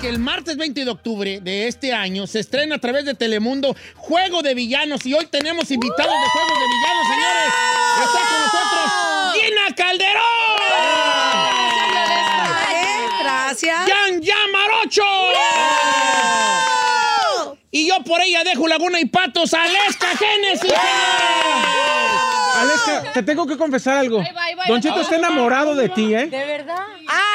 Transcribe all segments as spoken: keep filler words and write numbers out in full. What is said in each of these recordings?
que el martes veinte de octubre de este año se estrena a través de Telemundo Juego de Villanos y hoy tenemos invitados de Juegos de Villanos, señores. Está con nosotros Gina Calderón. Gracias. Yan Yamarocho. Y yo por ella dejo Laguna y Patos, Aleska Génesis. Aleska, te tengo que confesar algo. Bye, bye, bye. Don Cheto está enamorado de ti, ¿eh? ¿De verdad?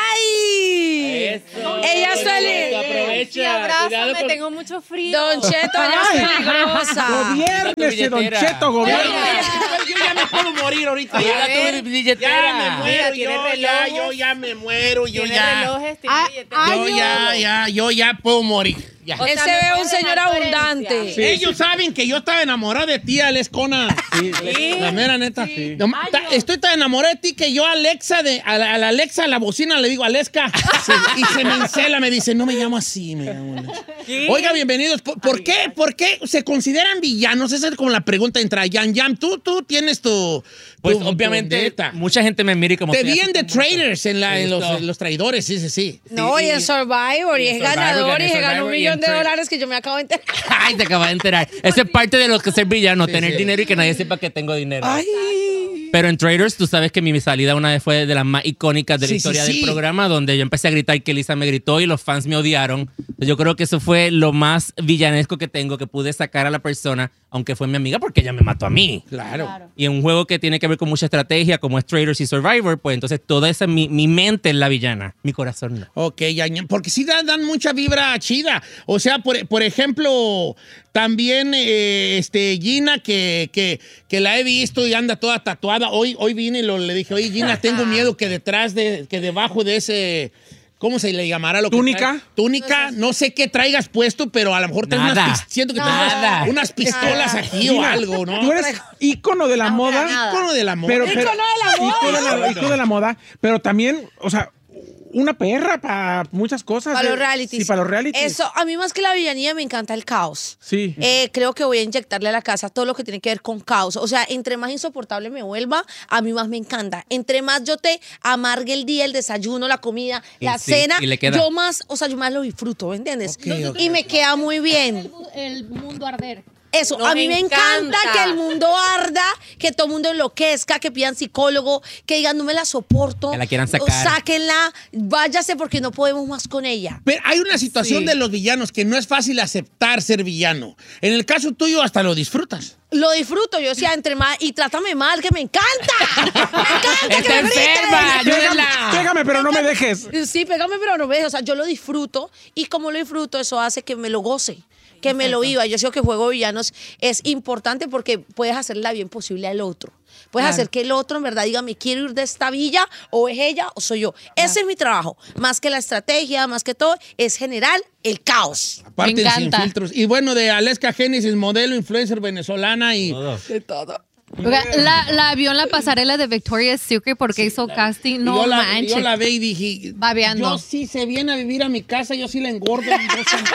¡Ay! Eso. Ella es feliz. Aprovecha. Sí, abrázame, Cuidado con- tengo mucho frío. Don Cheto, ella es peligrosa. Gobiérnese, Don billetera. Cheto, gobiérnese. Yo ya me puedo morir ahorita. Llega Ya, tu billetera. ya me muero, Tiene yo, ya, relojes. yo ya me muero, yo Tiene ya. relojes, tiene Ah, billetera. ah, Yo ya, ya, yo ya puedo morir. Ya. O Él sea, se me ve puedes un señor dejar tu abundante. herencia. Sí, Ellos saben que yo estaba enamorado de ti, Alescona. Sí. La mera neta. Sí. No, Ay, ta- no. Estoy tan enamorado de ti que yo a Alexa, de, a, la, a la Alexa, a la bocina, le digo Aleska. Y se me encela, me dice, no me llamo así, me llamo Alexa. Oiga, bienvenidos. ¿Por, por qué, ¿Por qué se consideran villanos? Esa es como la pregunta entre Yan Yan. Tú, tú tienes tu... Pues tu- obviamente tu vendetta. mucha gente me mira y como Te estoy vi en así The como- Traitors, en, la, en los, Listo. en los traidores, sí, sí, sí. No, y en Survivor, y Y es en Survivor, ganador, gané y se ganó un Survivor y millón en de Tra- dólares que yo me acabo de enterar. Ay, te acabas de enterar. Eso es parte de lo que es ser villano, Sí, tener sí. dinero y que nadie sepa que tengo dinero. Ay. Pero en Traitors, tú sabes que mi salida una vez fue de las más icónicas de la Sí, sí, historia sí. del programa, donde yo empecé a gritar que Lisa me gritó y los fans me odiaron. Yo creo que eso fue lo más villanesco que tengo, que pude sacar a la persona, aunque fue mi amiga, porque ella me mató a mí. Claro. Y en un juego que tiene que ver con mucha estrategia, como es Traitors y Survivor, pues entonces toda esa, mi, mi mente es la villana, mi corazón no. Ok, Yan Yan, porque sí dan, dan mucha vibra chida. O sea, por, por ejemplo, también eh, este, Gina, que, que, que la he visto y anda toda tatuada. Hoy, hoy vine y lo, le dije, oye, Gina, tengo miedo que detrás de, que debajo de ese... ¿Cómo se le llamará lo que ¿Túnica? trae? Túnica, no sé qué traigas puesto, pero a lo mejor tengo Nada. unas, pis- siento que tengo Nada. unas, unas pistolas aquí o Gina, algo, ¿no? Tú eres ícono de la Ah, moda. nada. Icono de la moda. Pero, Ícono pero- de la moda. ícono de la- ícono de la moda. Pero también, o sea, una perra para muchas cosas. Para eh. los realities. Sí, para los realities. Eso, a mí más que la villanía me encanta el caos. Sí. Eh, creo que voy a inyectarle a la casa todo lo que tiene que ver con caos. O sea, entre más insoportable me vuelva, a mí más me encanta. Entre más yo te amargue el día, el desayuno, la comida, Y la sí, cena, y le queda. yo más, o sea, yo más lo disfruto, ¿me entiendes? Ok, ok. Y me queda muy bien. El mundo arder. Eso, Nos a mí me encanta. encanta. que el mundo arda, que todo el mundo enloquezca, que pidan psicólogo, que digan no me la soporto. Que la quieran sacar. O sáquenla, váyase porque no podemos más con ella. Pero hay una situación Sí. de los villanos que no es fácil aceptar ser villano. En el caso tuyo hasta lo disfrutas. Lo disfruto, yo decía, entre más, y trátame mal, que me encanta. Me encanta que ¡Está me grites. enferma! Pégame, ¡Ayúdenla! pégame, pero no me dejes. Sí, pégame, pero no ves. O sea, yo lo disfruto y como lo disfruto, eso hace que me lo goce, que me lo viva. Yo sé que juego de villanos es importante porque puedes hacerle la bien posible al otro. Puedes Claro. hacer que el otro en verdad diga, me quiero ir de esta villa, o es ella o soy yo. Ese es mi trabajo. Más que la estrategia, más que todo, es generar el caos. Aparte Me de Sin encanta. Filtros. Y bueno, de Aleska Génesis, modelo, influencer venezolana y... De todo. Oiga, la, la vio en la pasarela de Victoria's Secret porque hizo casting. y No yo, la, manches. yo la ve y dije... Babeando. Yo sí se viene a vivir a mi casa, yo sí la engordo. en dos semanas.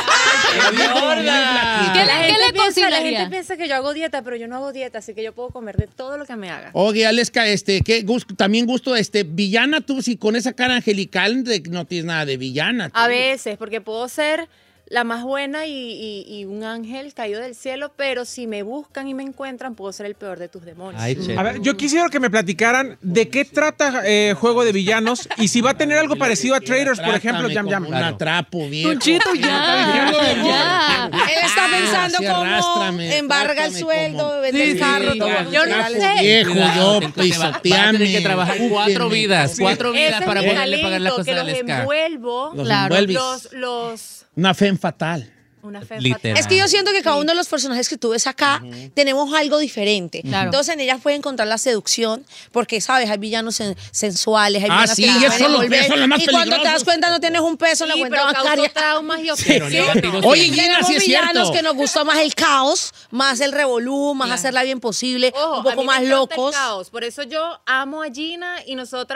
La vi como muy flaquita. ¿Qué le- La qué gente, le piensa, la cocinaría? gente piensa que yo hago dieta, pero yo no hago dieta, así que yo puedo comer de todo lo que me haga. Oye, Aleska, este, qué gusto, también gusto, este, villana tú, si con esa cara angelical de- no tienes nada de villana. tú. A veces, porque puedo ser la más buena y, y- y un ángel caído del cielo, pero si me buscan y me encuentran, puedo ser el peor de tus demonios. Ay, che. A ver, yo quisiera que me platicaran de qué trata eh, Juego de Villanos y si va a tener algo parecido a Traitors, por ejemplo, Trátame Yam Yam. como un atrapo, viejo. Don Cheto, ya. Ya. Él está pensando sí, como arrástrame, embarga el trátame sueldo, como- vende el Sí, carro, sí, todo. claro. Yo no Trapo sé. viejo, Cuidado, yo, te- te va- vas a pisoteame. tener que trabajar cuatro úqueme. vidas, cuatro Ese vidas es para mi poderle pagar las talento, cosas que a los Aleska. envuelvo, Los Claro. envuelvis. los, los, Una fe fatal. una fe Literal. Es que yo siento que cada uno de los personajes que tú ves acá tenemos algo diferente. Claro. Entonces en ellas puede encontrar la seducción, porque, ¿sabes? Hay villanos sen- sensuales, hay Ah, villanos sí, que te y pueden esos son los- envolver, esos son los más y cuando te das peligrosos. cuenta no tienes un peso en la Sí, cuenta pero causó bancaria. traumas y Pero obsesiones. negativo Oye, siempre. Gina, Tenemos sí es villanos cierto. que nos gustó más el caos, más el revolú, más hacerla bien posible, Ojo, un a poco mí me más encanta el locos. caos. Por eso yo amo a Gina y nosotras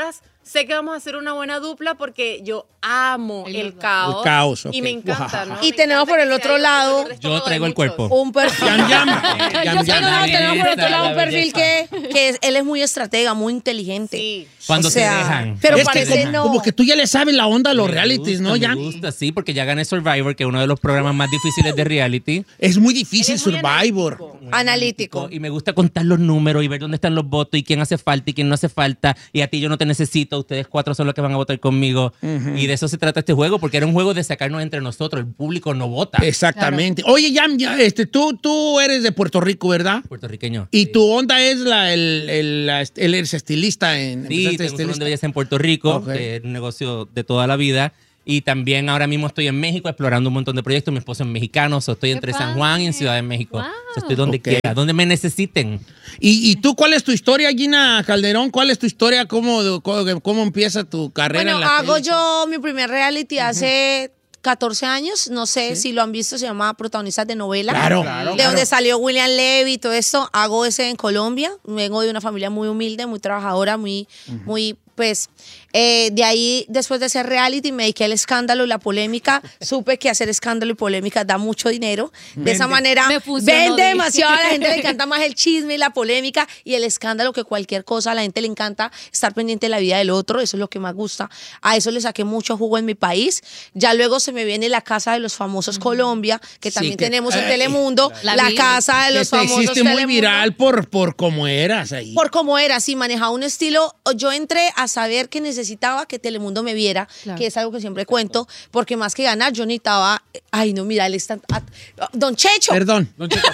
sé que vamos a hacer una buena dupla porque yo amo el caos. El caos, ok. Y me encanta, ¿no? Y Me tenemos encanta por el que otro sea lado dolor de estómago Yo traigo de el cuerpo. muchos. un perfil. Yam, yam. Yo Yam, sé, no, no, yam. tenemos por otro lado un La perfil que, belleza. que es- él es muy estratega, muy inteligente. Sí. Cuando O sea, se dejan. pero Es que parece como, no. como que tú ya le sabes la onda a los Me realities, gusta, ¿no, me Jan? gusta, sí, porque ya gané Survivor, que es uno de los programas más difíciles de reality. Es muy difícil Él es muy Survivor. analítico. Analítico. Y me gusta contar los números y ver dónde están los votos y quién hace falta y quién no hace falta. Y a ti yo no te necesito, ustedes cuatro son los que van a votar conmigo. Y de eso se trata este juego, porque era un juego de sacarnos entre nosotros. El público no vota. Exactamente. Oye, Jan, ya, este, tú, tú eres de Puerto Rico, ¿verdad? Puertorriqueño. Y Sí. tu onda es la, el, el, la- él es estilista en Sí, empezaste tengo un salón estilista. de belleza en Puerto Rico, Ok. que es un negocio de toda la vida. Y también ahora mismo estoy en México explorando un montón de proyectos. Mi esposo es mexicano, so estoy entre San Juan y en Ciudad de México. Wow. So estoy donde Ok. quiera, donde me necesiten. ¿Y, ¿Y tú cuál es tu historia, Gina Calderón? ¿Cuál es tu historia? ¿Cómo, cómo, cómo empieza tu carrera Bueno, en la hago tele? yo mi primer reality hace catorce años, no sé si lo han visto, se llama Protagonistas de Novela. Claro, claro, De claro. donde salió William Levy y todo esto. Hago ese en Colombia. Vengo de una familia muy humilde, muy trabajadora, muy, muy, pues, eh, de ahí, después de hacer reality, me dediqué al escándalo y la polémica. Supe que hacer escándalo y polémica da mucho dinero. De esa Vende. manera, Me funcionó, vende dije. demasiado. A la gente le encanta más el chisme y la polémica y el escándalo que cualquier cosa. A la gente le encanta estar pendiente de la vida del otro. Eso es lo que más gusta. A eso le saqué mucho jugo en mi país. Ya luego se me viene la Casa de los Famosos Colombia, que Sí, también que- tenemos en ay, Telemundo. La, la vi. Casa de Que los te Famosos hiciste muy Telemundo. viral por, por cómo eras ahí. Por cómo era, sí, manejaba un estilo. Yo entré a saber que necesitaba que Telemundo me viera, Claro. que es algo que siempre cuento, porque más que ganar, yo necesitaba. Ay, no, mira, él está. ah, Don Checho. Perdón. Don Cheto.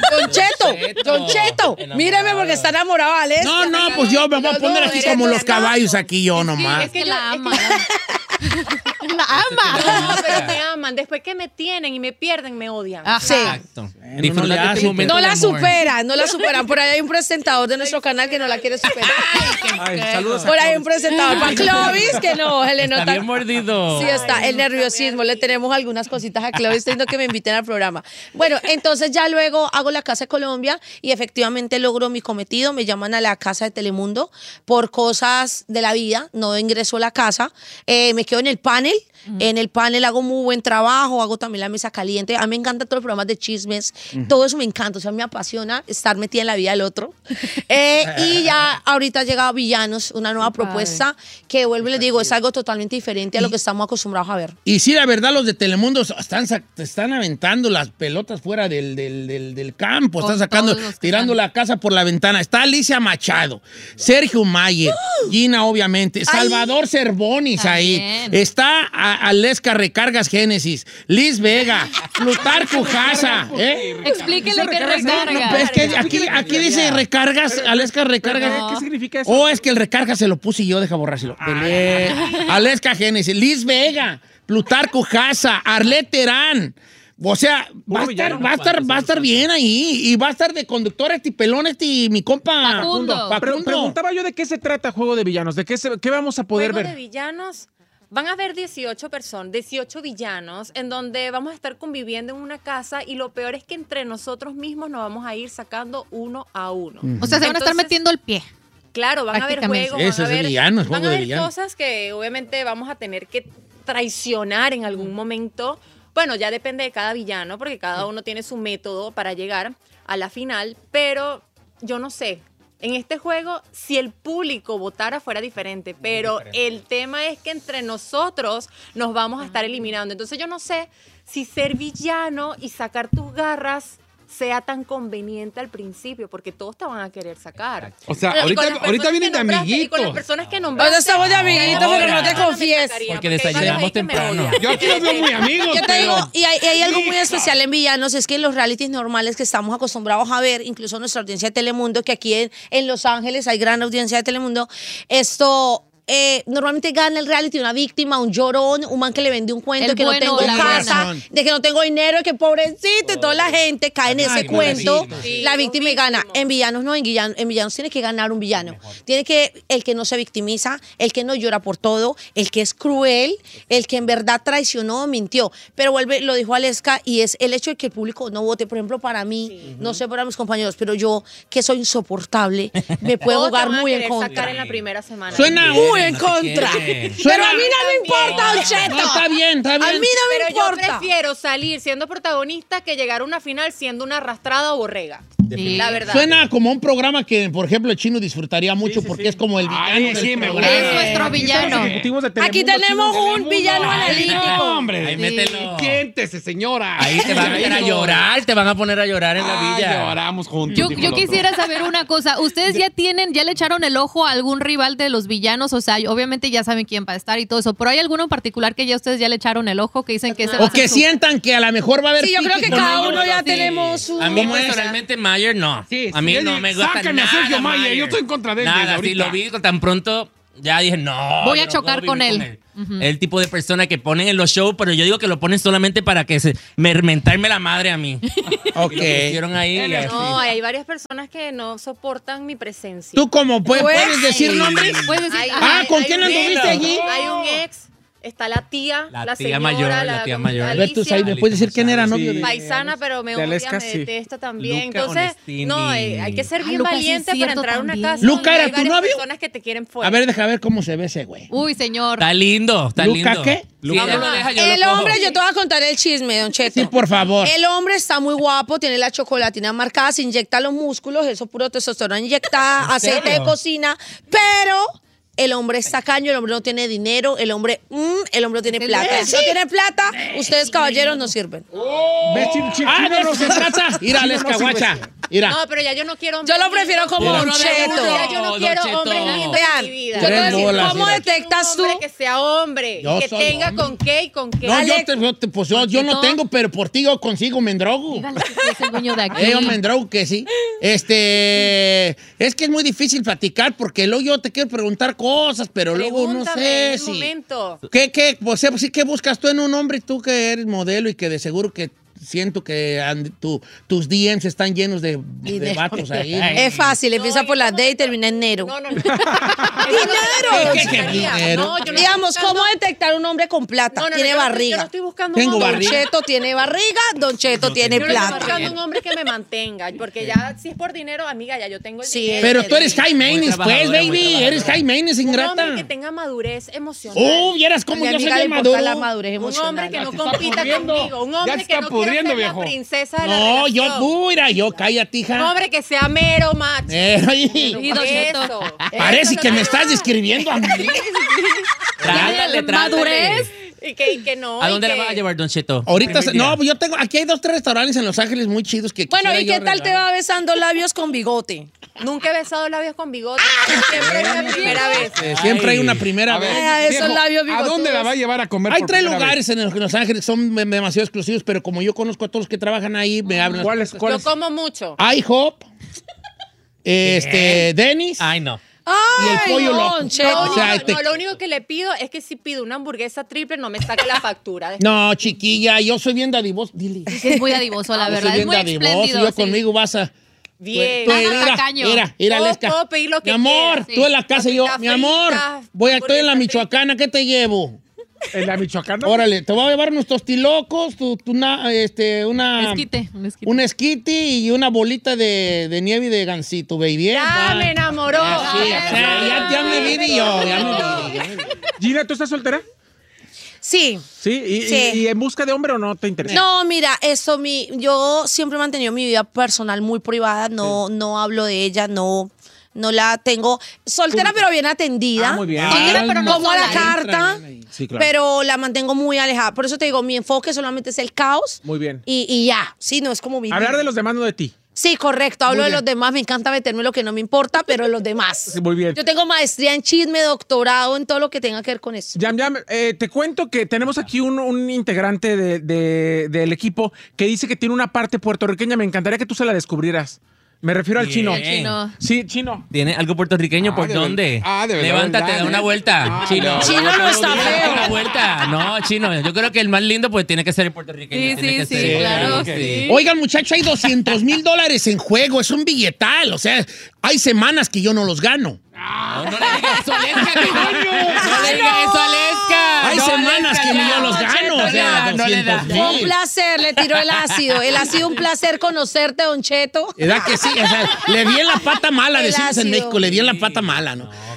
Don Cheto. Enamorado. Míreme porque está enamorado, Alex. No, no, pues yo me voy a No, poner no, aquí eres como los hermano. caballos aquí yo nomás. Es que Que yo- la es que- ama. La ama. No, pero me aman. Después que me tienen y me pierden, me odian. Ajá. Sí. Exacto. no le Disfruta de hace, este momento No de la amor. supera, no la superan. Por ahí hay un presentador de nuestro canal que no la quiere superar. Ay, saludos a Por ahí hay un presentador para Clovis que no, se le Está nota. bien mordido. Sí, está el nerviosismo. Le tenemos algunas cositas a Clovis, estoy viendo que me inviten al programa. Bueno, entonces ya luego hago la Casa de Colombia y efectivamente logro mi cometido. Me llaman a la Casa de Telemundo por cosas de la vida. No ingreso a la casa. Eh, me quedo en el panel. En el panel hago muy buen trabajo, hago también la mesa caliente. A mí me encantan todos los programas de chismes, todo eso me encanta, o sea, me apasiona estar metida en la vida del otro. Eh, y ya ahorita llega Villanos, una nueva Qué padre. propuesta que vuelvo y les digo, es algo totalmente diferente a lo que estamos acostumbrados a ver. Y sí, la verdad, los de Telemundo están, sa- están aventando las pelotas fuera del, del, del, del campo, están Con sacando, todos los que tirando están. la casa por la ventana. Está Alicia Machado, Sergio Mayer, Gina, obviamente, Salvador Cervonis ahí, También. está a- Aleska Recargas Génesis, Liz Vega, Plutarco Jasa, ¿eh? Explíquele qué recarga. Pues es que aquí, aquí dice recargas, Aleska Recargas. No. ¿Qué significa eso? O es que el recarga se lo puse yo, deja borrárselo. Dele. Aleska Génesis, Liz Vega, Plutarco Jasa, Arlet Terán. O sea, va a, estar, villano. va, a estar, va a estar bien ahí. Y va a estar de conductor este pelón, este mi compa Facundo. Pero Facundo. preguntaba yo de qué se trata Juego de Villanos, de qué, se- qué vamos a poder Juego ver. de villanos. Van a haber dieciocho personas, dieciocho villanos, en donde vamos a estar conviviendo en una casa y lo peor es que entre nosotros mismos nos vamos a ir sacando uno a uno. O sea, se van a estar Entonces, metiendo el pie. Claro, van a haber Prácticamente. juegos, Eso van a es de haber, villanos, van juego a de haber villanos. cosas que obviamente vamos a tener que traicionar en algún momento. Bueno, ya depende de cada villano, porque cada uno tiene su método para llegar a la final, pero yo no sé. En este juego, si el público votara fuera diferente, pero el tema es que entre nosotros nos vamos a estar eliminando. Entonces yo no sé si ser villano y sacar tus garras sea tan conveniente al principio, porque todos te van a querer sacar. O sea, Pero, y con ahorita, las ahorita personas vienen que de nombraste, y amiguitos. con las personas que nombraste. Ahora estamos de amiguitos, Ahora. pero no te confíes. Porque desayunamos temprano. Yo aquí los veo muy amigos, Yo te pero... digo, y hay, y hay algo muy especial en Villanos, es que en los realities normales que estamos acostumbrados a ver, incluso nuestra audiencia de Telemundo, que aquí en, en Los Ángeles hay gran audiencia de Telemundo, esto... eh, normalmente gana el reality una víctima, un llorón, un man que le vendió un cuento El que bueno no o tengo la casa, buena. de que no tengo dinero, y que pobrecito, y toda la gente cae en ese Ay, cuento. pobrecito. Sí, La un víctima y gana. víctima. En Villanos no, en Villanos, en Villanos tiene que ganar un villano. Tiene que, el que no se victimiza, el que no llora por todo, el que es cruel, el que en verdad traicionó o mintió. Pero vuelve, lo dijo Aleska, y es el hecho de que el público no vote. Por ejemplo, para mí, no sé para mis compañeros, pero yo, que soy insoportable, me puedo Todos te jugar van a muy en querer contra. sacar en la primera semana. Suena Uy, muy quieren, en no te contra. quieren. Pero a mí no me importa, Don Cheto. No, está bien, está bien. A mí no me Pero yo importa. prefiero salir siendo protagonista que llegar a una final siendo una arrastrada o borrega. Sí. La verdad. Suena como un programa que, por ejemplo, el Chino disfrutaría mucho porque es como el villano Ay, del sí, me programa. Es nuestro villano. Ejecutivos de Aquí Telemundo, tenemos Chino. un villano Ay, analítico. no, hombre. Ahí mételo. Siéntese, señora. Ahí te van a poner a llorar, te van a poner a llorar en la Ah, villa. lloramos juntos. Yo, dijo yo el otro. quisiera saber una cosa. ¿Ustedes ya tienen, ya le echaron el ojo a algún rival de los villanos? O sea, obviamente ya saben quién va a estar y todo eso, pero ¿hay alguno en particular que ya ustedes ya le echaron el ojo, que dicen que ese va a O ser que su- sientan que a lo mejor va a haber Sí, yo creo pique que con cada ellos. uno ya Sí. tenemos un... A mí ¿Cómo es? personalmente Mayer no. Sí, a mí sí, no sí. me gusta Sácame a nada Sergio Mayer, yo estoy en contra de él desde Nada, si ahorita. lo vi tan pronto, ya dije, no. Voy a yo no chocar puedo con vivir él. El tipo de persona que ponen en los shows, pero yo digo que lo ponen solamente para que se mentarme la madre a mí. Ok. Y lo pusieron ahí y así. No, hay varias personas que no soportan mi presencia. ¿Tú cómo puedes, Pues, puedes decir nombres? Puedes decir, Hay- Ah, hay- ¿con hay quién un anduviste ex, allí? Hay un ex, está la tía, La la, tía señora, mayor, la, la tía con- mayor. A ver, tú Alicia, ahí me puedes decir quién era novio de... paisana, pero me De odia, Aleska, me sí. detesta también. Luca Entonces, Onestini. no, eh, hay que ser Ah, bien Luca, sí es valiente para cierto entrar a una también. casa. Luca, donde ¿era hay tu varias novio? personas que te quieren fuera. A ver, deja ver cómo se ve ese güey. uy, señor. Está lindo, está ¿Luca lindo. qué? Si ella lo deja, yo El lo cojo. hombre, yo te voy a contar el chisme, Don Cheto. Sí, por favor. El hombre está muy guapo, tiene la chocolatina marcada, se inyecta los músculos, eso puro testosterona inyectada, aceite de cocina, pero el hombre es tacaño, el hombre no tiene dinero, el hombre, mm, el hombre no tiene plata. Si no tiene plata, ustedes caballeros no sirven. ¿Ves, Chino, Chino, Ah, Chino de no eso se sirve. trata. Mira, Chino les no sirve. caguacha. Mira. No, pero ya yo no quiero hombre. Yo lo prefiero como Don Uno de Cheto. uno. Ya yo no Don quiero Cheto. hombre lindo en Vean, mi vida. yo te voy a Tres decir, bolas, ¿cómo mira. detectas Un tú? hombre que sea hombre, Yo que soy tenga hombre. con qué y con qué. No, yo, Alex. te, yo te- pues yo, yo no tengo, pero por ti yo consigo, me endrogo. Dígale que es el dueño de aquí. Eh, yo me endrogo que sí. Este, es que es muy difícil platicar porque luego yo te quiero preguntar cosas, pero luego no Pregúntame sé en el si... momento. ¿Qué, qué, pues, sí, ¿qué buscas tú en un hombre? Tú que eres modelo y que de seguro que siento que and- tu- tus D Ms están llenos de, de vatos ahí. ¿no? Es fácil, empieza No, por yo la no- D y termina en enero. No, no, no. ¡Dinero! ¿Qué, qué dinero? No, yo no Digamos, estoy ¿cómo buscando- detectar un hombre con plata? No, no, no, tiene yo no- barriga. Yo no estoy buscando Tengo un hombre. Don barriga. Cheto tiene barriga, Don Cheto tiene Yo no estoy plata. buscando un hombre que me mantenga, porque ya si es por dinero, amiga, ya yo tengo el Sí, dinero. Pero tú eres high maintenance, Muy pues, trabajadora, muy baby. trabajadora. Eres high maintenance, Un hombre ingrata. que tenga madurez emocional. Oh, vieras cómo A mi yo soy amiga le bien importa maduro. la madurez Un emocional. hombre que no se está compita pudriendo. conmigo. Un Ya hombre se que está no quiera pudriendo, ser viejo. la princesa de la No, yo, relación. mira, yo, cállate, Un hija. hombre que sea mero macho. Eh, oye, Y Don Cheto. Eso. parece Eso que es me lo estás que- describiendo a mí. Trátale, trátale. Madurez. Y que, y que no. ¿A y dónde que- la vas a llevar, Don Cheto? Ahorita, Primer se- día. no, pues yo tengo, aquí hay dos, tres restaurantes en Los Ángeles muy chidos que Bueno, ¿y quisiera qué yo tal te regalar. va besando labios con bigote? Nunca he besado labios con bigote. Siempre es la primera vez. Eh, siempre hay una primera A ver, vez. Ay, esos viejo, labios ¿a bigotudos. dónde la va a llevar a comer Hay por tres primera lugares en los- en Los Ángeles que son de- demasiado exclusivos, pero como yo conozco a todos los que trabajan ahí, me hablan. ¿Cuáles? Yo ¿Cuáles? como mucho. IHOP, este, Dennis Ay, no. y el Ay, pollo no, loco. Lo Cheto. O único, sea, te- no, lo único que le pido es que si pido una hamburguesa triple no me saque la factura. No, chiquilla, yo soy bien dadivoso. Dile. Es muy adivoso, la Yo verdad. soy Es bien muy dadivoso. espléndido. Yo sí. conmigo vas a... Bien. Tú, Nada mira, tacaño. mira, mira, Puedo- Lesca. puedo pedir lo que Mi amor, quiera, tú sí. en la casa y yo, Papitas mi amor, fritas, voy a, estoy en la hamburguesa Michoacana, ¿qué te llevo? ¿En la Michoacana? Órale, te voy a llevar unos tostilocos, tu, tu na- este, una... Esquite, un esquite. Un esquite y una bolita de, de nieve y de gansito, baby. ¿eh? Ya Bye. me enamoró. Ah, sí, o sea, ya, ya me vi yo, ya me vi. ya me vi. Gina, ¿tú estás soltera? Sí. ¿Sí? ¿Y, Sí. y- y en busca de hombre o no te interesa? No, mira, eso mi, yo siempre he mantenido mi vida personal muy privada, no, no hablo de ella, no, no la tengo soltera pero bien atendida. Ah, muy bien. Soltera, Ah, pero no, como a la entra carta, bien ahí. Sí, claro. pero la mantengo muy alejada. Por eso te digo, mi enfoque solamente es el caos. Muy bien. Y, y ya, sí, no es como mi Hablar de los demás, no de ti. Sí, correcto. Hablo Muy de bien. los demás. Me encanta meterme en lo que no me importa, pero de los demás. Sí, muy bien. Yo tengo maestría en chisme, doctorado en todo lo que tenga que ver con eso. Yam Yam, eh, te cuento que tenemos aquí un, un integrante de- de- del equipo que dice que tiene una parte puertorriqueña. Me encantaría que tú se la descubrieras. Me refiero al Bien. chino. Al chino. Sí, chino. ¿Tiene algo puertorriqueño? Ah, ¿Por de dónde? verdad. Ah, de verdad, Levántate, verdad, da una ¿eh? vuelta. Ah, Chino. de Chino no está Da feo. una vuelta. No, chino. Yo creo que el más lindo pues tiene que ser el puertorriqueño. Sí, tiene sí, que sí, ser. claro, Sí. sí. Oigan, muchachos, hay doscientos mil dólares en juego. Es un billetal. O sea, hay semanas que yo no los gano. No, no le digas eso a Aleska, que no. No le digas eso a Aleska. Hay No, semanas Aleska, que ni ya. yo los gano. O sea, No le da. doscientos Fue un mil. placer, le tiró el ácido. Él ha sido un placer conocerte, Don Cheto. ¿Verdad que sí? O sea, le di en la pata mala, El decimos en ácido. México, le di en la pata mala, ¿no?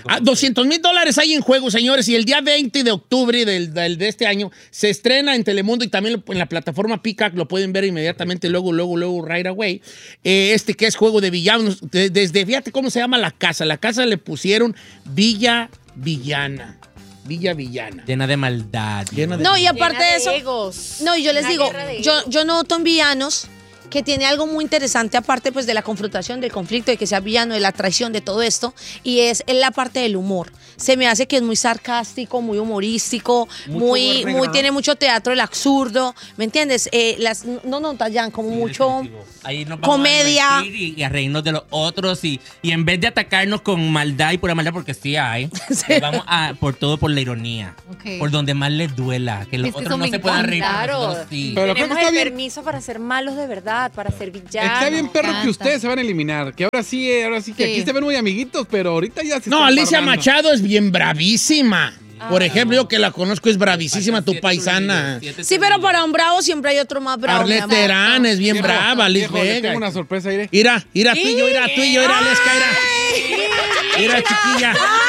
Ah, doscientos mil dólares hay en juego, señores, y el día veinte de octubre del, del- de este año se estrena en Telemundo y también en la plataforma Peacock, lo pueden ver inmediatamente, luego, luego, luego, right away, eh, este que es Juego de Villanos, de- desde, fíjate cómo se llama la casa, la casa le pusieron Villa Villana, Villa Villana. Llena de maldad. Llena de- No, y aparte Llena de eso, egos. no, y yo les Una digo, guerra de yo, egos. yo noto en villanos que tiene algo muy interesante aparte pues de la confrontación, del conflicto, de que sea villano, de la traición, de todo esto, y es en la parte del humor. Se me hace que es muy sarcástico, muy humorístico, Mucho muy, humor negro, muy ¿no? tiene mucho teatro del absurdo, ¿me entiendes? Eh, las, no notas, Jan, como Sí, mucho definitivo. Ahí nos vamos comedia. a divertir y, y a reírnos de los otros y, y en vez de atacarnos con maldad y pura maldad, porque sí hay, nos vamos a por todo por la ironía. Ok. Por donde más les duela, que los Es que otros eso no me se puedan reír. encanta. pero Claro. nosotros sí. Pero creo Tenemos que está el bien. permiso para ser malos de verdad, para ser villanos. Está bien, perro, que encanta. ustedes se van a eliminar. Que ahora sí, eh, ahora sí, que Sí. aquí se ven muy amiguitos, pero ahorita ya se No, están Alicia parlando. Machado es bien bravísima. Por ejemplo, yo que la conozco es bravísima, tu Siete paisana. tornillos, siete Sí, pero tornillos. para un bravo siempre hay otro más bravo. mi Arlette amor. Terán es bien Viejo, brava, Liz viejo, le Vega. tengo una sorpresa, Iré. Mira, mira tú y yo, mira tú y yo, mira, Aleska, mira. Mira, chiquilla.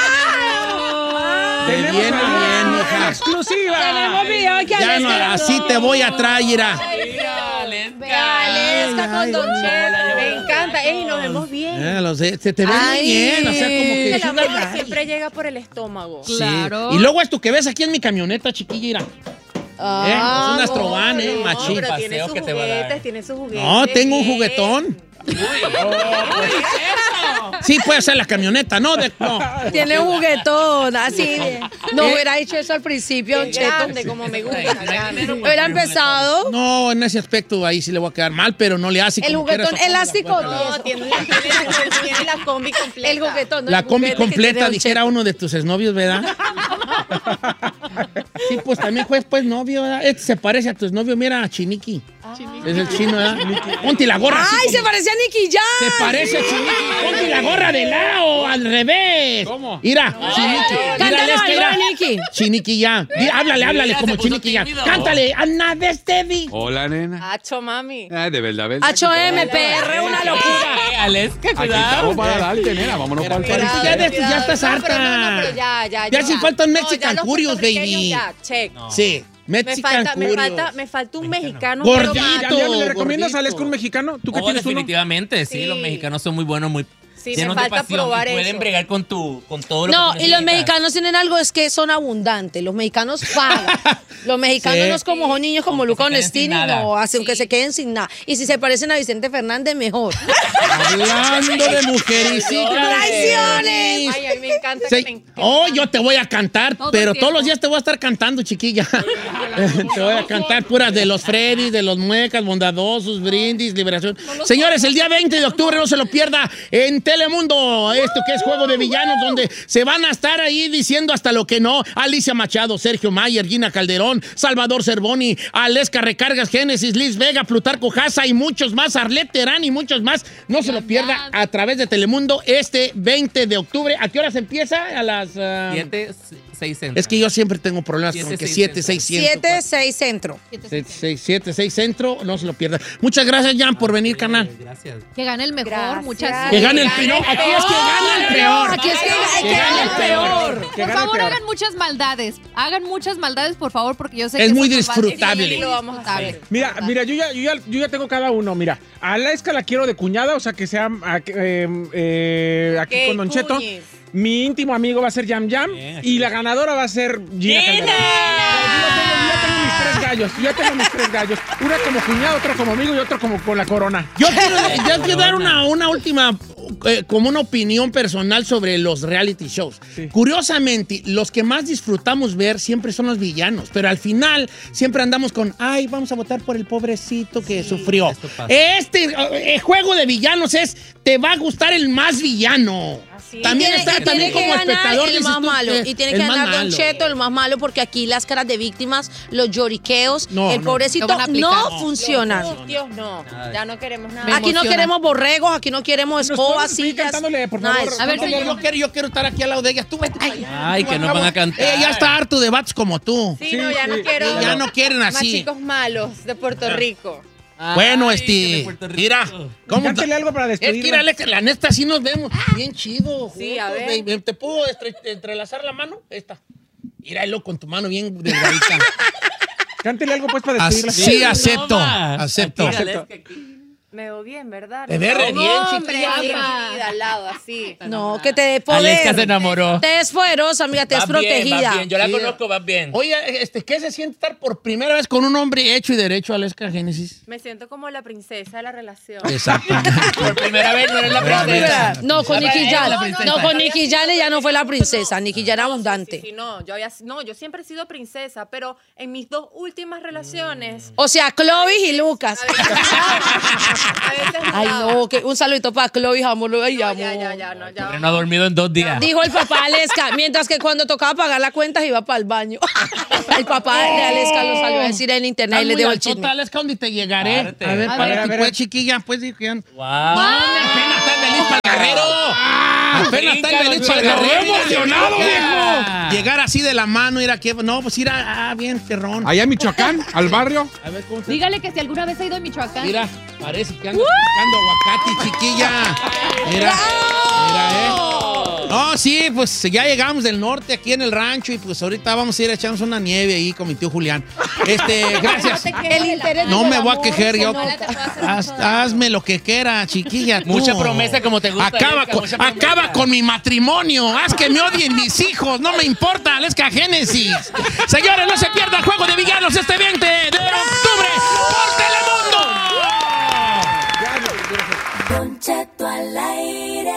Te Tenemos viene ahí bien, en hija. exclusiva. Tenemos video que Ya no, Aleska así te voy a traer, mira. Aleska con Don Cheto. Me encanta. Ey, nos vemos bien. Eh, lo sé, se te ve muy Ay. bien, o sea, como que... El amor sugar daddy. siempre llega por el estómago. Sí. Claro. Y luego esto que ves aquí en mi camioneta, chiquilla, mira. Ah, Eh, es un no. Astrovan, eh, No, machín. pero tiene paseo sus que te va a dar. juguetes, tiene sus juguetes. No, tengo un bien. juguetón. Sí, puede ser la camioneta, ¿no? De- no. Tiene un juguetón, así. de- No Eh. hubiera hecho eso al principio, Don Bien Cheto. grande, como me gusta. grande. Hubiera empezado. No, en ese aspecto ahí sí le voy a quedar mal, pero no le hace. El como quiera, juguetón eso pongo la elástico. puerta. No, tiene, tiene, tiene la combi completa. El juguetón. ¿no? La El combi juguete que tiene completa, Don dijera Cheto. uno de tus exnovios, ¿verdad? Sí, pues también fue pues novio, ¿verdad? Este se parece a tu exnovio, mira, a Chiniqui. Es el chino, ¿verdad? Ponte la gorra así ¡Ay, como- se parecía a Nicky Jam! Se parece a Chiniqui. Ponte la gorra de lado, al revés. ¿Cómo? Mira, Chiniqui. Cántalo Mírale, algo mira. de Nicky. Chiniqui ya. Di- Háblale, háblale Mira, como se puso Chiniqui ya. tímido. Cántale. Ana de Stevie. Hola, nena. Hacho, mami. Ay, de verdad, ¿verdad? H M, P R, una locura. Eh, Aleska, Aquí cuidado. estamos para darte, nena. Vámonos para el pero país. tú ya de- ya estás No, harta. pero no, no, pero ya, ya, Ya sin falta un No, Mexican ya los Curious, puertorriqueños baby. Ya, check. Sí, Me Mexican falta, me, Curious. falta, me falta un mexicano. Gordito. pero Ya, malo. ya, ¿le recomiendas gordito. a Aleska un mexicano? ¿Tú que Oh, tienes uno? definitivamente, sí. Sí. Los mexicanos son muy buenos, muy Sí, me llenos de falta pasión probar y pueden eso. bregar con tu, con todo lo No, que tú y los necesitas. mexicanos tienen algo, es que son abundantes. Los mexicanos pagan. Los mexicanos Sí. no es como son niños como Aunque Luca se queden sin Onestini, nada. no, hacen que se queden sin nada. Y si se parecen a Vicente Fernández, mejor. Hablando de mujericitas. ¡Traiciones! Ay, a mí me encanta Sí. que me encanta. Oh, yo te voy a cantar, Todo pero el todos tiempo. los días te voy a estar cantando, chiquilla. Te voy a cantar puras de los Freddys, de los Muecas, Bondadosos, Brindis, Liberación. Señores, el día veinte de octubre no se lo pierda en Telemundo, esto que es Juego de Villanos, donde se van a estar ahí diciendo hasta lo que no. Alicia Machado, Sergio Mayer, Gina Calderón, Salvador Cervoni, Aleska Recargas, Génesis, Liz Vega, Plutarco Jasa y muchos más, Arlette Terán y muchos más. No se lo pierda a través de Telemundo este veinte de octubre. ¿A qué horas empieza? A las... ah, Siete, seis centros. es que yo siempre tengo problemas Siete, con que seis siete, centro. seis, ciento. Siete, seis centro. siete, seis centro, no se lo pierdan. Muchas gracias, Jan, por venir, carnal. Gracias. Que gane el mejor, Gracias. muchas Que gane el Gane peor. el Aquí es que gane el peor. Aquí es que, hay Que que gane gane el el peor. peor. Que Por gane favor, peor. hagan muchas maldades. Hagan muchas maldades, por favor, porque yo sé Es que muy eso nos va a- disfrutable. Sí, Lo vamos a hacer. disfrutable. Mira, mira, yo ya, yo, ya, yo ya tengo cada uno. Mira, a Aleska la quiero de cuñada, o sea, que sea ah, que, eh, eh, aquí Ok, con Don Cheto. cuñis. Mi íntimo amigo va a ser Yam Yam Bien, y la ganadora va a ser Gina Calderón. Yo ya tengo, yo ya tengo mis tres gallos, yo ya tengo mis tres gallos. Una como cuñado, otra como amigo y otro como con la corona. Yo quiero, yo quiero dar una, una última, eh, como una opinión personal sobre los reality shows. Sí. Curiosamente, los que más disfrutamos ver siempre son los villanos, pero al final siempre andamos con, ay, vamos a votar por el pobrecito que sufrió. esto pasa. Este eh, juego de villanos es, te va a gustar el más villano. Así es. También Tiene- está, y también tiene como que ganar espectador. el dices más tú, malo. eh, Y tiene el que más ganar Don malo. Cheto, el más malo, porque aquí las caras de víctimas, los lloriqueos, No, el no. pobrecito Lo van a aplicar. no No. funcionan. Los Dios, no. Nada de Ya eso. no queremos Me nada. Aquí no emociona. queremos borregos, aquí no queremos ¿Nos escobas, pueden seguir sillas. cantándole, por nada de favor? eso. A ver, Yo, señor. yo quiero, yo quiero estar aquí al lado de ellas. Tú vete. Ay, Ay, que nos van a cantar. Ella ya está harto de vatos como tú. Sí, Sí, no, ya sí. no quiero. Ya no quieren Más así. chicos malos de Puerto Rico. Bueno, Ay, este, que de Puerto Rico. mira, ¿cómo Cántale algo para Es que despedirla. mira, la, la neta sí nos vemos bien chido. Sí, a juntos, ver. baby. ¿Te puedo estre- entrelazar la mano? Esta. Míralo con tu mano bien delgadita. Cántale algo pues para despedirla. Sí, acepto. Toma. Acepto. Aquí, Aleska, aquí. Me veo bien, ¿verdad? Te ves re No, bien, hombre, chiquilla. sí, mi vida, al lado, así. No, que te dé poder. Aleska se enamoró. Te es poderosa, amiga, te es Vas bien, protegida. vas bien. Yo la Sí. conozco, vas bien. Oye, este, ¿qué se siente estar por primera vez con un hombre hecho y derecho, Aleska Génesis? Me siento como la princesa de la relación. Exacto. Por primera vez no eres la princesa. No, con Ahora Nicky es la Jan. princesa. No, con Nicky Jan ella no fue la princesa. Nicky Jan era Sí, abundante. sí, no, yo había, no, yo siempre he sido princesa, pero en mis dos últimas relaciones. O sea, Clovis y Lucas. A veces, a veces Ay, dudaba. no, que un saludito para Clovis, amor. Ay, No, amor. ya, ya, ya, no, ya. Pero no ha dormido en dos días. Dijo el papá de Aleska, mientras que cuando tocaba pagar la cuenta iba para el baño. El papá de Aleska lo salió a decir en internet y le dio el chisme. Aleska, ¿dónde te llegaré? Párate. A ver, A para ver, a ti, ver. pues, chiquilla, pues, dijo que ya. Wow. Apenas está el feliz para el guerrero. Apenas está el brinca, feliz para el brinca, guerrero. brinca, emocionado, Llegar- Llegar así de la mano, ir aquí. No, pues ir a, ah, bien, perrón. Allá en Michoacán, al barrio. A ver cómo se. Dígale que si alguna vez ha ido a Michoacán. Mira, parece que anda picando aguacate, chiquilla. Mira, mira, eh. No, sí, pues ya llegamos del norte aquí en el rancho y pues ahorita vamos a ir a echarnos una nieve ahí con mi tío Julián. Este, gracias. El interés No del me voy a amor quejar se yo. nota. Haz- hazme lo que quiera, chiquilla. tú. Mucha promesa como te gusta, Acaba, Aleska, con, mucha promesa. acaba con mi matrimonio. Haz que me odien mis hijos. No me importa, Aleska Génesis. Señores, no se pierda el juego de villanos este veinte de octubre por Telemundo. Don Cheto al aire.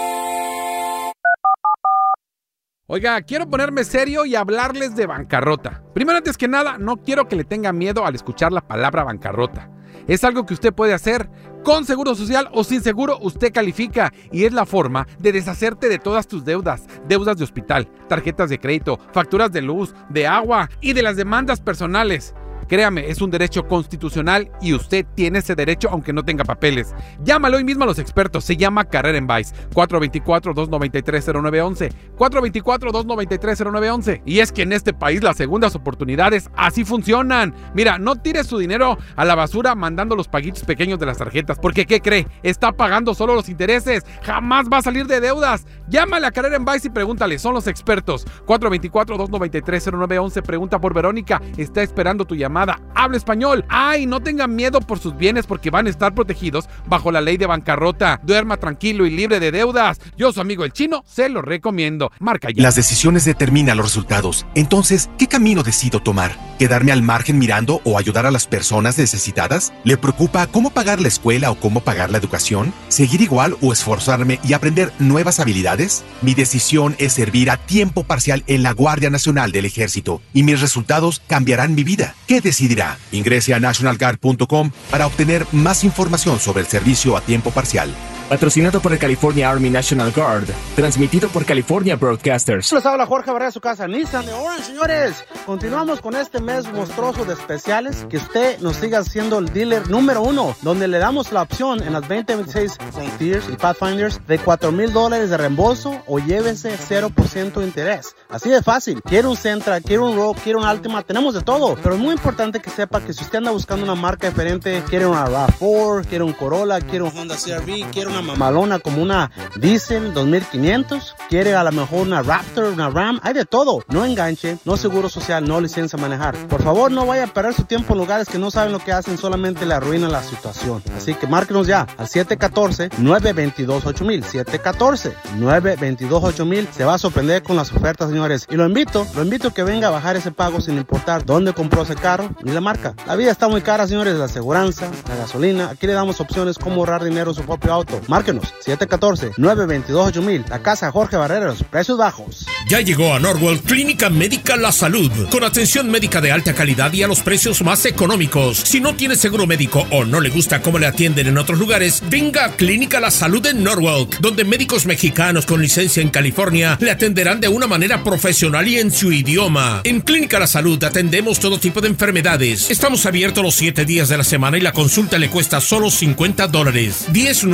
Oiga, quiero ponerme serio y hablarles de bancarrota. Primero, antes que nada, no quiero que le tenga miedo al escuchar la palabra bancarrota. Es algo que usted puede hacer con seguro social o sin seguro, usted califica y es la forma de deshacerte de todas tus deudas, deudas de hospital, tarjetas de crédito, facturas de luz, de agua y de las demandas personales. Créame, es un derecho constitucional y usted tiene ese derecho aunque no tenga papeles. Llámalo hoy mismo a los expertos, se llama Carrera en Vice, cuatro dos cuatro, dos nueve tres, cero nueve uno uno, cuatro dos cuatro, dos nueve tres, cero nueve uno uno. Y es que en este país las segundas oportunidades así funcionan. Mira, no tire su dinero a la basura mandando los paguitos pequeños de las tarjetas, porque ¿qué cree? Está pagando solo los intereses, jamás va a salir de deudas. Llámale a Carrera en Vice y pregúntale, son los expertos. cuatro dos cuatro, dos nueve tres, cero nueve uno uno, pregunta por Verónica, está esperando tu llamada. Habla español. Ay, no tengan miedo por sus bienes porque van a estar protegidos bajo la ley de bancarrota. Duerma tranquilo y libre de deudas. Yo, su amigo el chino, se lo recomiendo. Marca ya. Las decisiones determinan los resultados. Entonces, ¿qué camino decido tomar? ¿Quedarme al margen mirando o ayudar a las personas necesitadas? ¿Le preocupa cómo pagar la escuela o cómo pagar la educación? ¿Seguir igual o esforzarme y aprender nuevas habilidades? Mi decisión es servir a tiempo parcial en la Guardia Nacional del Ejército y mis resultados cambiarán mi vida. ¿Qué decidirá? Ingrese a national guard punto com para obtener más información sobre el servicio a tiempo parcial. Patrocinado por el California Army National Guard. Transmitido por California Broadcasters. Les habla Jorge Barrera, su casa Nissan de Orange, señores. Continuamos con este mes monstruoso de especiales. Que usted nos siga siendo el dealer número uno, donde le damos la opción en las veinte veintiséis Frontiers y Pathfinders de cuatro mil dólares de reembolso o llévese cero por ciento de interés. Así de fácil. Quiere un Sentra, quiere un Rogue, quiere un Altima, tenemos de todo. Pero es muy importante que sepa que si usted anda buscando una marca diferente, quiere una RAV cuatro, quiere un Corolla, quiere un Honda C R V, quiere una mamalona como una Diesel dos mil quinientos, quiere a lo mejor una Raptor, una Ram, hay de todo. No enganche, no seguro social, no licencia a manejar. Por favor, no vaya a perder su tiempo en lugares que no saben lo que hacen, solamente le arruinan la situación. Así que márquenos ya al siete uno cuatro, nueve dos dos, ocho mil, siete uno cuatro, nueve dos dos, ocho mil. Se va a sorprender con las ofertas, señores. Y lo invito, lo invito a que venga a bajar ese pago sin importar dónde compró ese carro ni la marca. La vida está muy cara, señores, la aseguranza, la gasolina. Aquí le damos opciones cómo ahorrar dinero en su propio auto. Márquenos, siete uno cuatro, nueve dos dos, ocho mil. La casa Jorge Barrera, los precios bajos. Ya llegó a Norwell Clínica Médica La Salud, con atención médica de alta calidad y a los precios más económicos. Si no tiene seguro médico o no le gusta cómo le atienden en otros lugares, venga a Clínica La Salud en Norwalk, donde médicos mexicanos con licencia en California le atenderán de una manera profesional y en su idioma. En Clínica La Salud atendemos todo tipo de enfermedades. Estamos abiertos los siete días de la semana y la consulta le cuesta solo cincuenta dólares. diez nueve cuarenta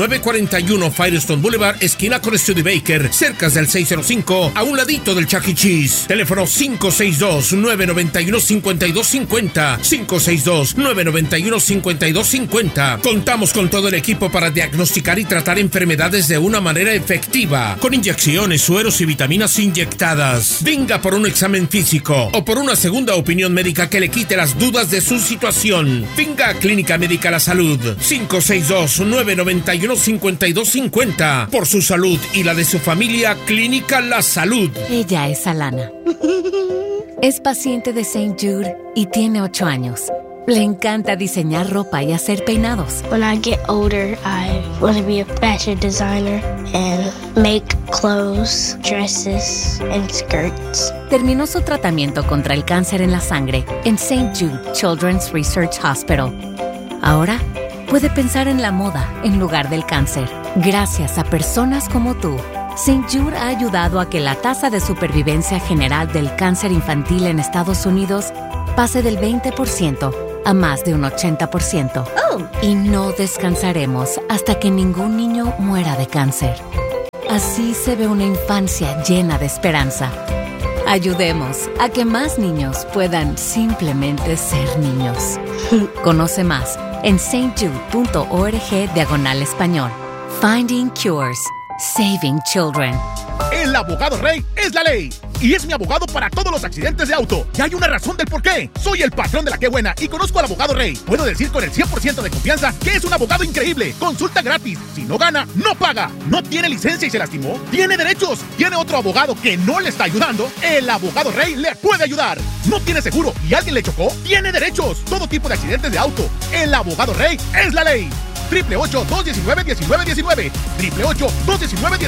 cuarenta y uno Firestone Boulevard, esquina con Studebaker, cerca del seiscientos cinco, a un ladito del Chuck E. Cheese. Teléfono cinco seis dos, nueve nueve uno, cinco dos cinco cero, cinco seis dos, nueve nueve uno, cinco dos cinco cero. Contamos con todo el equipo para diagnosticar y tratar enfermedades de una manera efectiva, con inyecciones, sueros y vitaminas inyectadas. Venga por un examen físico o por una segunda opinión médica que le quite las dudas de su situación. Venga a Clínica Médica La Salud, cinco seis dos, nueve nueve uno, cinco dos cinco cero. Por su salud y la de su familia, Clínica La Salud. Ella es Alana. Es paciente de Saint Jude y tiene ocho años. Le encanta diseñar ropa y hacer peinados. When I get older, I want to be a fashion designer and make clothes, dresses, and skirts. Terminó su tratamiento contra el cáncer en la sangre en Saint Jude Children's Research Hospital. Ahora puede pensar en la moda en lugar del cáncer. Gracias a personas como tú, Saint Jude ha ayudado a que la tasa de supervivencia general del cáncer infantil en Estados Unidos pase del veinte por ciento a más de un ochenta por ciento. Oh. Y no descansaremos hasta que ningún niño muera de cáncer. Así se ve una infancia llena de esperanza. Ayudemos a que más niños puedan simplemente ser niños. Conoce más en stjude.org diagonal español. Finding Cures. Saving Children. El abogado Rey es la ley. Y es mi abogado para todos los accidentes de auto. Y hay una razón del por qué. Soy el patrón de la Qué Buena y conozco al abogado Rey. Puedo decir con el cien por ciento de confianza que es un abogado increíble. Consulta gratis. Si no gana, no paga. No tiene licencia y se lastimó. Tiene derechos. Tiene otro abogado que no le está ayudando. El abogado Rey le puede ayudar. No tiene seguro y alguien le chocó. Tiene derechos. Todo tipo de accidentes de auto. El abogado Rey es la ley. triple ocho, dos uno nueve, uno nueve uno nueve. triple ocho, dos uno nueve,